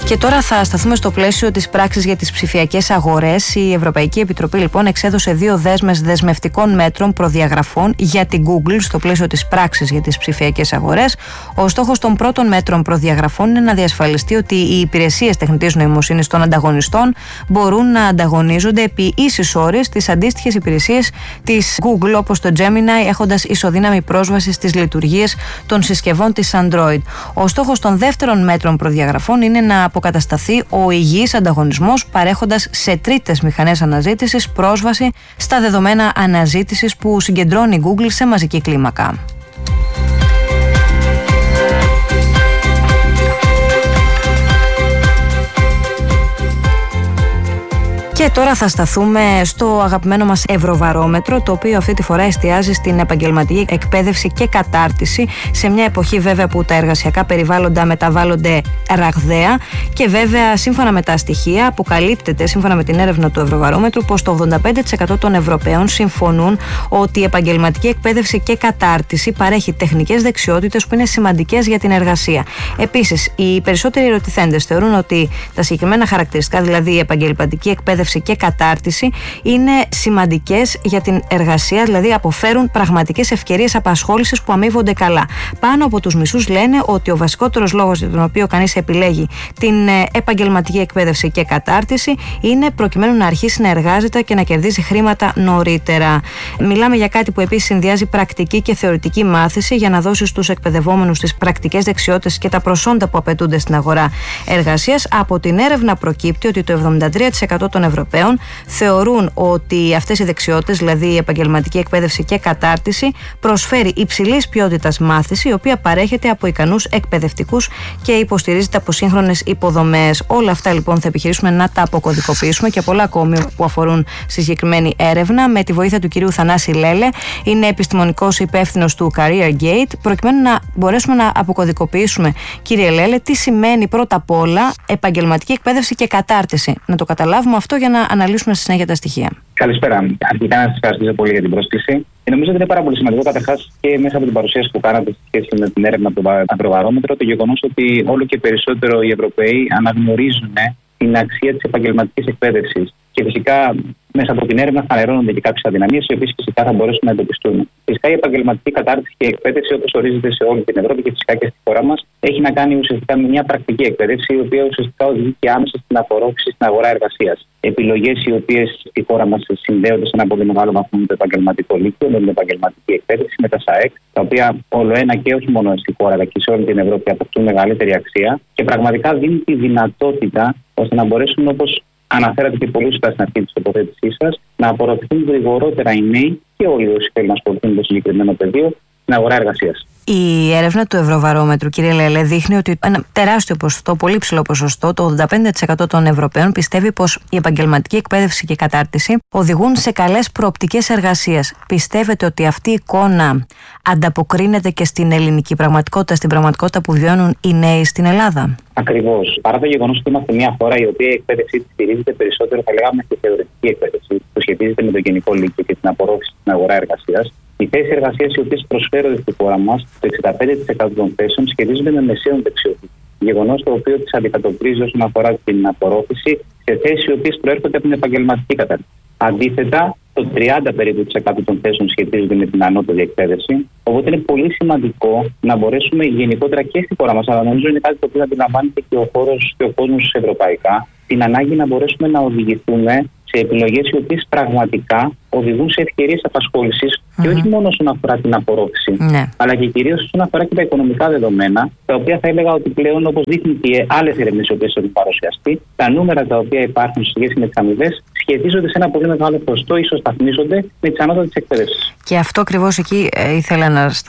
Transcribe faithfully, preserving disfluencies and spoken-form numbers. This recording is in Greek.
Και τώρα θα σταθούμε στο πλαίσιο της πράξης για τις ψηφιακές αγορές. Η Ευρωπαϊκή Επιτροπή λοιπόν εξέδωσε δύο δέσμες δεσμευτικών μέτρων προδιαγραφών για την Google στο πλαίσιο της πράξης για τις ψηφιακές αγορές. Ο στόχος των πρώτων μέτρων προδιαγραφών είναι να διασφαλιστεί ότι οι υπηρεσίες τεχνητής νοημοσύνης των ανταγωνιστών μπορούν να ανταγωνίζονται επί ίσης όρης στις αντίστοιχες υπηρεσίες της Google, όπως το Gemini, έχοντας ισοδύναμη πρόσβαση στις λειτουργίες των συσκευών της Android. Ο στόχος των δεύτερων μέτρων προδιαγραφών είναι να αποκατασταθεί ο υγιής ανταγωνισμός, παρέχοντας σε τρίτες μηχανές αναζήτησης πρόσβαση στα δεδομένα αναζήτησης που συγκεντρώνει η Google σε μαζική κλίμακα. Και τώρα θα σταθούμε στο αγαπημένο μας Ευρωβαρόμετρο, το οποίο αυτή τη φορά εστιάζει στην επαγγελματική εκπαίδευση και κατάρτιση, σε μια εποχή βέβαια που τα εργασιακά περιβάλλοντα μεταβάλλονται ραγδαία και βέβαια σύμφωνα με τα στοιχεία αποκαλύπτεται, σύμφωνα με την έρευνα του Ευρωβαρόμετρου, πως το ογδόντα πέντε τοις εκατό των Ευρωπαίων συμφωνούν ότι η επαγγελματική εκπαίδευση και κατάρτιση παρέχει τεχνικές δεξιότητες που είναι σημαντικές για την εργασία. Επίσης, οι περισσότεροι ερωτηθέντες θεωρούν ότι τα συγκεκριμένα χαρακτηριστικά, δηλαδή η επαγγελματική εκπαίδευση και κατάρτιση, είναι σημαντικές για την εργασία, δηλαδή αποφέρουν πραγματικές ευκαιρίες απασχόλησης που αμείβονται καλά. Πάνω από τους μισούς λένε ότι ο βασικότερος λόγος για τον οποίο κανείς επιλέγει την επαγγελματική εκπαίδευση και κατάρτιση είναι προκειμένου να αρχίσει να εργάζεται και να κερδίζει χρήματα νωρίτερα. Μιλάμε για κάτι που επίσης συνδυάζει πρακτική και θεωρητική μάθηση για να δώσει στους εκπαιδευόμενους τις πρακτικές δεξιότητες και τα προσόντα που απαιτούνται στην αγορά εργασίας. Από την έρευνα προκύπτει ότι το εβδομήντα τρία τοις εκατό των Ευρωπαίων θεωρούν ότι αυτές οι δεξιότητες, δηλαδή η επαγγελματική εκπαίδευση και κατάρτιση, προσφέρει υψηλής ποιότητας μάθηση, η οποία παρέχεται από ικανούς εκπαιδευτικούς και υποστηρίζεται από σύγχρονες υποδομές. Όλα αυτά λοιπόν θα επιχειρήσουμε να τα αποκωδικοποιήσουμε και πολλά ακόμη που αφορούν στη συγκεκριμένη έρευνα με τη βοήθεια του κυρίου Θανάση Λέλε. Είναι επιστημονικός υπεύθυνος του Career Gate, προκειμένου να μπορέσουμε να αποκωδικοποιήσουμε, κύριε Λέλε, τι σημαίνει πρώτα απ' όλα επαγγελματική εκπαίδευση και κατάρτιση. Να το καταλάβουμε αυτό για να αναλύσουμε στη συνέχεια τα στοιχεία. Καλησπέρα. Αρχικά να σας ευχαριστήσω πολύ για την πρόσκληση. Και νομίζω ότι είναι πάρα πολύ σημαντικό, καταρχάς, και μέσα από την παρουσίαση που κάνατε σε σχέση με την έρευνα από το Ευρωβαρόμετρο, το γεγονός ότι όλο και περισσότερο οι Ευρωπαίοι αναγνωρίζουν την αξία της επαγγελματικής εκπαίδευσης. Και φυσικά μέσα από την έρευνα φανερώνονται και κάποιες αδυναμίες, οι οποίες φυσικά θα μπορέσουν να εντοπιστούν. Φυσικά η επαγγελματική κατάρτιση και εκπαίδευση, όπως ορίζεται σε όλη την Ευρώπη και φυσικά και στη χώρα μας, έχει να κάνει ουσιαστικά με μια πρακτική εκπαίδευση, η οποία ουσιαστικά οδηγεί και άμεσα στην απορρόφηση στην αγορά εργασίας. Επιλογές οι οποίες στη χώρα μας συνδέονται σε ένα πολύ μεγάλο βαθμό με το επαγγελματικό λύκειο, με την επαγγελματική εκπαίδευση, με τα ΣΑΕΚ, τα οποία όλο ένα και όχι μόνο στη χώρα αλλά και σε όλη την Ευρώπη αποκτούν μεγαλύτερη αξία και πραγματικά δίνουν τη δυνατότητα ώστε να μπορέσουν, όπως αναφέρατε και πολύ σωστά στην αρχή της τοποθέτησής σας, να απορροφηθούν γρηγορότερα οι νέοι και όλοι όσοι θέλουν να ασχοληθούν με το συγκεκριμένο πεδίο στην αγορά εργασίας. Η έρευνα του Ευρωβαρόμετρου, κύριε Λέλε, δείχνει ότι ένα τεράστιο ποσοστό, πολύ ψηλό ποσοστό, το ογδόντα πέντε τοις εκατό των Ευρωπαίων πιστεύει πως η επαγγελματική εκπαίδευση και κατάρτιση οδηγούν σε καλές προοπτικές εργασίας. Πιστεύετε ότι αυτή η εικόνα ανταποκρίνεται και στην ελληνική πραγματικότητα, στην πραγματικότητα που βιώνουν οι νέοι στην Ελλάδα? Ακριβώς. Παρά το γεγονός ότι είμαστε μια χώρα η οποία η εκπαίδευση της στηρίζεται περισσότερο, θα λέγαμε, στη θεωρητική εκπαίδευση, που σχετίζεται με το γενικό λύκειο και την απορρόφηση στην αγορά εργασίας, οι θέσεις εργασίας οι οποίες προσφέρονται στη χώρα μας, το εξήντα πέντε τοις εκατό των θέσεων σχετίζονται με μεσαίων δεξιότητων. Γεγονός το οποίο τις αντικατοπτρίζει όσον αφορά την απορρόφηση σε θέσεις οι οποίες προέρχονται από την επαγγελματική κατάρτιση. Αντίθετα, το τριάντα περίπου τοις εκατό των θέσεων σχετίζονται με την ανώτατη εκπαίδευση. Οπότε είναι πολύ σημαντικό να μπορέσουμε γενικότερα και στη χώρα μας, αλλά νομίζω είναι κάτι το οποίο αντιλαμβάνεται και ο χώρος και ο κόσμος ευρωπαϊκά, την ανάγκη να μπορέσουμε να οδηγηθούμε σε επιλογές οι οποίες πραγματικά οδηγούν σε ευκαιρίες απασχόλησης mm-hmm. και όχι μόνο όσον αφορά την απορρόφηση, ναι. αλλά και κυρίως όσον αφορά και τα οικονομικά δεδομένα, τα οποία θα έλεγα ότι πλέον, όπως δείχνουν και άλλες ερευνές οι οποίες έχουν παρουσιαστεί, τα νούμερα τα οποία υπάρχουν σε σχέση με τις αμοιβές σχετίζονται σε ένα πολύ μεγάλο ποσοστό, ισοσταθμίζονται με τις ανώτατες εκπαίδευσεις. Και αυτό ακριβώς εκεί ε, ήθελα να